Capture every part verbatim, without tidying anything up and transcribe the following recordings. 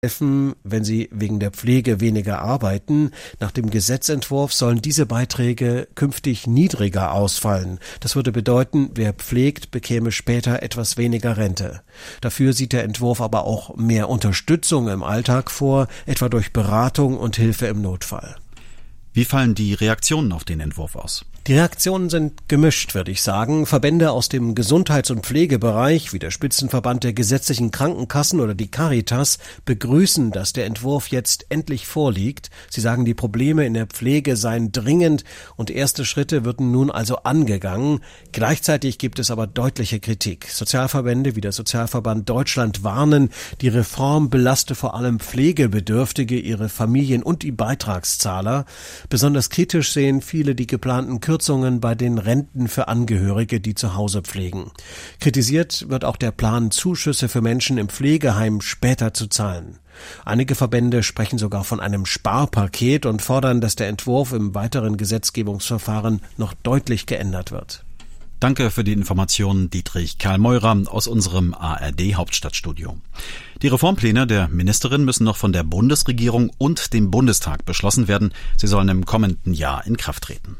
helfen, wenn sie wegen der Pflege weniger arbeiten. Nach dem Gesetzentwurf sollen diese Beiträge künftig niedriger ausfallen. Das würde bedeuten, wer pflegt, bekäme später etwas weniger Rente. Dafür sieht der Entwurf aber auch mehr Unterstützung im Alltag vor, etwa durch Beratung und Hilfe im Notfall. Wie fallen die Reaktionen auf den Entwurf aus? Die Reaktionen sind gemischt, würde ich sagen. Verbände aus dem Gesundheits- und Pflegebereich, wie der Spitzenverband der gesetzlichen Krankenkassen oder die Caritas, begrüßen, dass der Entwurf jetzt endlich vorliegt. Sie sagen, die Probleme in der Pflege seien dringend und erste Schritte würden nun also angegangen. Gleichzeitig gibt es aber deutliche Kritik. Sozialverbände wie der Sozialverband Deutschland warnen, die Reform belaste vor allem Pflegebedürftige, ihre Familien und die Beitragszahler. Besonders kritisch sehen viele die geplanten Kürzungen bei den Renten für Angehörige, die zu Hause pflegen. Kritisiert wird auch der Plan, Zuschüsse für Menschen im Pflegeheim später zu zahlen. Einige Verbände sprechen sogar von einem Sparpaket und fordern, dass der Entwurf im weiteren Gesetzgebungsverfahren noch deutlich geändert wird. Danke für die Informationen, Dietrich Karl-Meurer aus unserem A R D-Hauptstadtstudio. Die Reformpläne der Ministerin müssen noch von der Bundesregierung und dem Bundestag beschlossen werden. Sie sollen im kommenden Jahr in Kraft treten.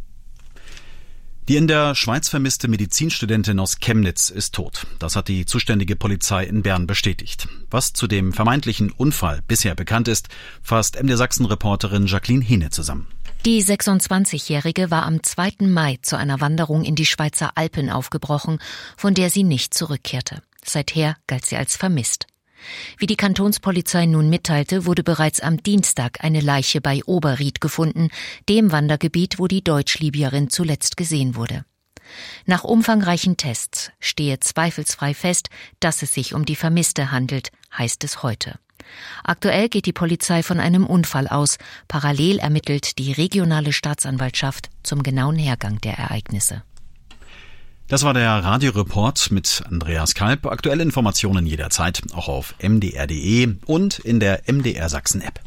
Die in der Schweiz vermisste Medizinstudentin aus Chemnitz ist tot. Das hat die zuständige Polizei in Bern bestätigt. Was zu dem vermeintlichen Unfall bisher bekannt ist, fasst M D R Sachsen-Reporterin Jacqueline Hene zusammen. Die sechsundzwanzigjährige war am zweiten Mai zu einer Wanderung in die Schweizer Alpen aufgebrochen, von der sie nicht zurückkehrte. Seither galt sie als vermisst. Wie die Kantonspolizei nun mitteilte, wurde bereits am Dienstag eine Leiche bei Oberried gefunden, dem Wandergebiet, wo die Deutsch-Libyerin zuletzt gesehen wurde. Nach umfangreichen Tests stehe zweifelsfrei fest, dass es sich um die Vermisste handelt, heißt es heute. Aktuell geht die Polizei von einem Unfall aus. Parallel ermittelt die regionale Staatsanwaltschaft zum genauen Hergang der Ereignisse. Das war der Radioreport mit Andreas Kalb. Aktuelle Informationen jederzeit, auch auf m d r punkt d e und in der M D R Sachsen App.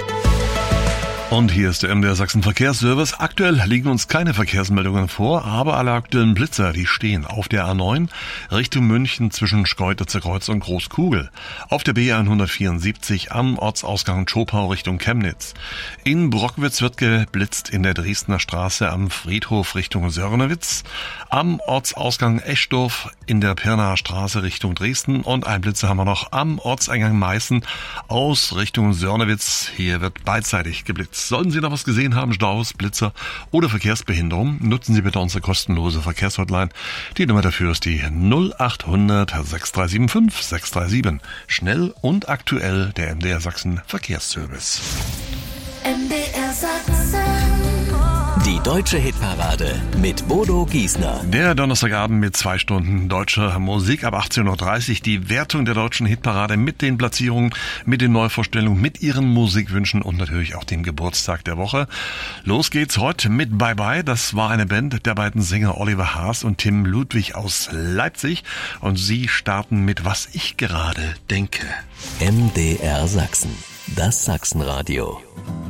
Und hier ist der M D R Sachsen Verkehrsservice. Aktuell liegen uns keine Verkehrsmeldungen vor, aber alle aktuellen Blitzer, die stehen auf der A neun Richtung München zwischen Schkeuditzer Kreuz und Großkugel, auf der B hundertvierundsiebzig am Ortsausgang Zschopau Richtung Chemnitz. In Brockwitz wird geblitzt in der Dresdner Straße am Friedhof Richtung Sörnewitz, am Ortsausgang Eschdorf in der Pirnaer Straße Richtung Dresden und ein Blitzer haben wir noch am Ortseingang Meißen aus Richtung Sörnewitz. Hier wird beidseitig geblitzt. Sollten Sie noch was gesehen haben, Staus, Blitzer oder Verkehrsbehinderung, nutzen Sie bitte unsere kostenlose Verkehrshotline. Die Nummer dafür ist die null acht hundert sechs drei sieben fünf sechs drei sieben. Schnell und aktuell der M D R Sachsen Verkehrsservice. M D R Sachsen. Die deutsche Hitparade mit Bodo Giesner. Der Donnerstagabend mit zwei Stunden deutscher Musik ab achtzehn Uhr dreißig. Die Wertung der deutschen Hitparade mit den Platzierungen, mit den Neuvorstellungen, mit ihren Musikwünschen und natürlich auch dem Geburtstag der Woche. Los geht's heute mit Bye Bye. Das war eine Band der beiden Sänger Oliver Haas und Tim Ludwig aus Leipzig. Und sie starten mit Was ich gerade denke. M D R Sachsen, das Sachsenradio.